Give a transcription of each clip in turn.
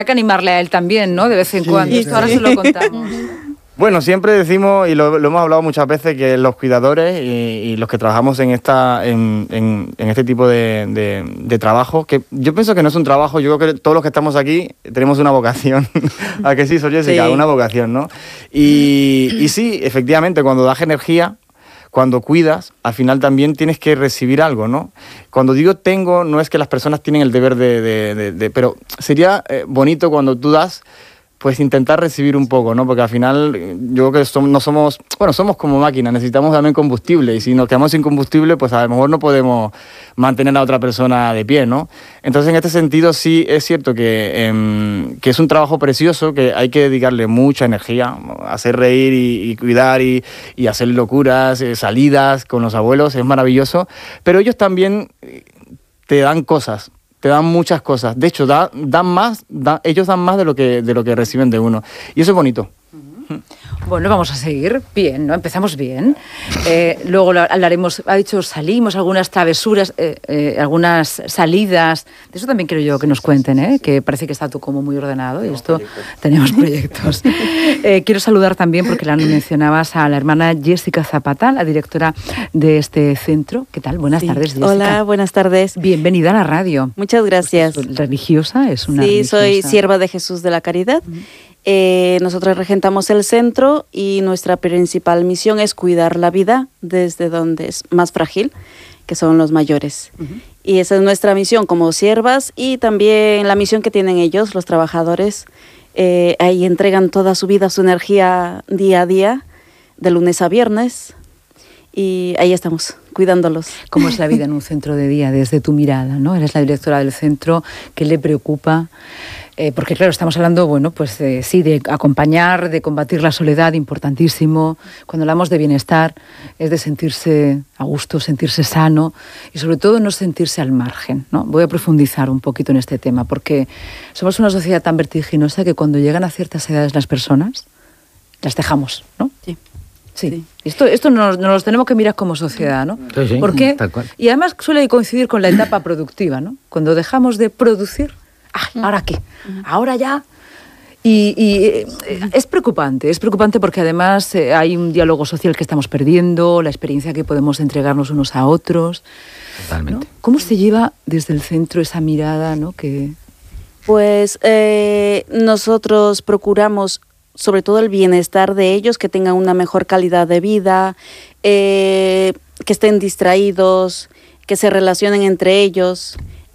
Hay que animarle a él también, ¿no? De vez en cuando. Esto ahora se lo contamos. Bueno, siempre decimos, y lo hemos hablado muchas veces, que los cuidadores y los que trabajamos en este tipo de trabajo, que yo pienso que no es un trabajo, yo creo que todos los que estamos aquí tenemos una vocación. ¿A que sí, Sor Jessica? Sí. Una vocación, ¿no? Y sí, efectivamente, cuando das energía, cuando cuidas, al final también tienes que recibir algo, ¿no? Cuando digo tengo, no es que las personas tienen el deber pero sería bonito cuando tú das, pues intentar recibir un poco, ¿no? Porque al final yo creo que somos como máquinas, necesitamos también combustible, y si nos quedamos sin combustible, pues a lo mejor no podemos mantener a otra persona de pie, ¿no? Entonces, en este sentido, sí es cierto que es un trabajo precioso, que hay que dedicarle mucha energía, hacer reír y cuidar y hacer locuras, salidas con los abuelos, es maravilloso, pero ellos también te dan cosas. Te dan muchas cosas. De hecho, ellos dan más de lo que reciben de uno. Y eso es bonito. Bueno, vamos a seguir bien, ¿no? Empezamos bien. Luego hablaremos, ha dicho, salimos, algunas travesuras, algunas salidas. De eso también quiero yo que nos cuenten, ¿eh? Que parece que está todo como muy ordenado y esto tenemos proyectos. Quiero saludar también, porque la mencionabas, a la hermana Jessica Zapata, la directora de este centro. ¿Qué tal? Buenas tardes, Jessica. Hola, buenas tardes. Bienvenida a la radio. Muchas gracias. Pues, ¿religiosa? Es una Sí, religiosa. Soy sierva de Jesús de la Caridad. Nosotros regentamos el centro y nuestra principal misión es cuidar la vida desde donde es más frágil, que son los mayores. Y esa es nuestra misión como siervas, y también la misión que tienen ellos, los trabajadores. Ahí entregan toda su vida, su energía día a día, de lunes a viernes, y ahí estamos, cuidándolos. ¿Cómo es la vida en un centro de día desde tu mirada, ¿no? Eres la directora del centro, ¿qué le preocupa? Porque claro, estamos hablando, bueno, pues sí, de acompañar, de combatir la soledad, importantísimo. Cuando hablamos de bienestar, es de sentirse a gusto, sentirse sano y sobre todo no sentirse al margen, ¿no? Voy a profundizar un poquito en este tema, porque somos una sociedad tan vertiginosa que cuando llegan a ciertas edades las personas, las dejamos, ¿no? Sí. Sí. Esto nos los tenemos que mirar como sociedad, ¿no? Sí, ¿Por qué? Tal cual. Y además suele coincidir con la etapa productiva, ¿no? Cuando dejamos de producir, ¿ahora qué? Ahora ya. Y es preocupante porque además hay un diálogo social que estamos perdiendo, la experiencia que podemos entregarnos unos a otros. Totalmente. ¿No? ¿Cómo se lleva desde el centro esa mirada, ¿no? Pues nosotros procuramos sobre todo el bienestar de ellos, que tengan una mejor calidad de vida, que estén distraídos, que se relacionen entre ellos.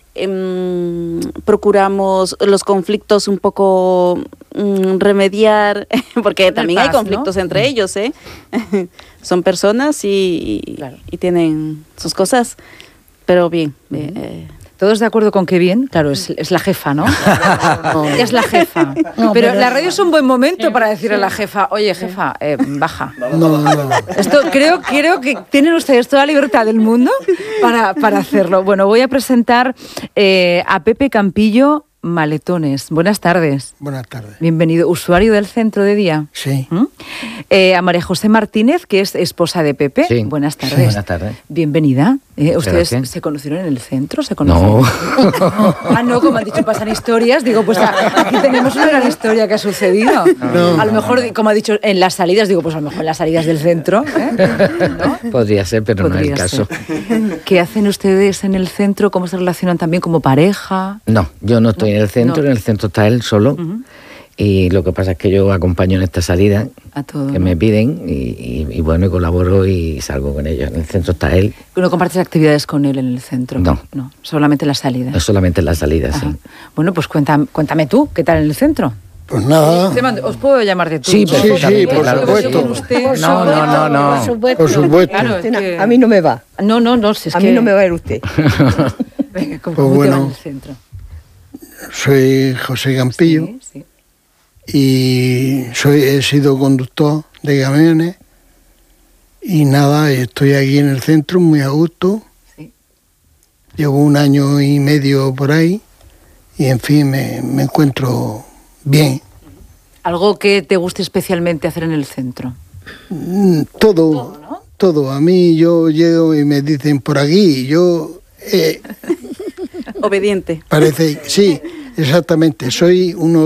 Procuramos los conflictos un poco remediar, porque también hay conflictos, ¿no? Entre ellos, ¿eh? Son personas y tienen sus cosas, pero bien. ¿Todos de acuerdo con que bien? Claro, es la jefa, ¿no? Es la jefa. No, pero la radio es un buen momento para decirle a la jefa, oye, jefa, baja. No. Esto creo que tienen ustedes toda la libertad del mundo para hacerlo. Bueno, voy a presentar a Pepe Campillo Maletones. Buenas tardes. Buenas tardes. Bienvenido. ¿Usuario del centro de día? Sí. A María José Martínez, que es esposa de Pepe. Sí. Buenas tardes. Sí. Buenas tardes. Bienvenida. ¿Ustedes Gracias. se conocieron en el centro? ¿Se No. No, como han dicho, pasan historias. Digo, pues aquí tenemos una gran historia que ha sucedido. No. A lo mejor, como ha dicho, en las salidas, digo, pues a lo mejor en las salidas del centro. ¿No? Podría ser, pero no es el caso. ¿Qué hacen ustedes en el centro? ¿Cómo se relacionan también como pareja? No, yo no estoy en el centro, No. En el centro está él solo. Y lo que pasa es que yo acompaño en esta salida A todo, que ¿no? me piden y bueno, y colaboro y salgo con ellos. En el centro está él, ¿No compartes actividades con él en el centro? No. Solamente las salidas. es solamente en la salida, Ajá. sí. Bueno, pues cuéntame tú, ¿qué tal en el centro? Pues nada. ¿Os puedo llamar de tú? Sí, ¿no? perfectamente, por claro. supuesto. Con usted. No. Por supuesto. Claro, es que- A mí no me va. No, si es A que... mí no me va a ir usted. Venga, ¿cómo Pues te va bueno. en el centro? Soy José Campillo Sí. y he sido conductor de camiones y nada, estoy aquí en el centro muy a gusto. Sí. Llevo 1 año y medio por ahí y en fin me encuentro bien. ¿Algo que te guste especialmente hacer en el centro? Todo. A mí yo llego y me dicen por aquí y yo... Obediente. Parece, sí, Exactamente, soy uno